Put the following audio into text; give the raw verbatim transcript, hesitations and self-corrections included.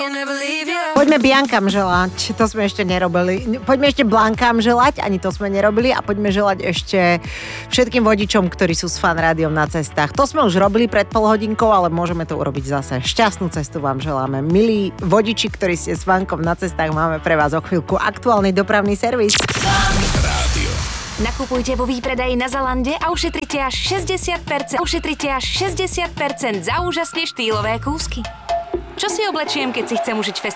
Poďme Biankám želať, to sme ešte nerobili. Poďme ešte Blankám želať, ani to sme nerobili. A poďme želať ešte všetkým vodičom, ktorí sú s Fan rádiom na cestách. To sme už robili pred pol hodinkou, ale môžeme to urobiť zase. Šťastnú cestu vám želáme. Milí vodiči, ktorí ste s Fankom na cestách, máme pre vás o chvíľku aktuálny dopravný servis. Fan rádio. Nakupujte vo výpredaji na Zalande a ušetrite až šesťdesiat percent. Ušetrite až šesťdesiat percent za úžasne štýlové kúsky. Čo si oblečiem, keď si chcem užiť festival?